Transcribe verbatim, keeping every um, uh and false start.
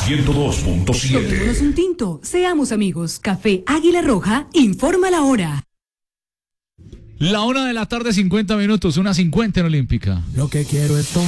ciento dos punto siete. Tomémonos un tinto, seamos amigos. Café Águila Roja informa la hora. La una de la tarde, cincuenta minutos, una cincuenta en Olímpica. Lo que quiero es tomar.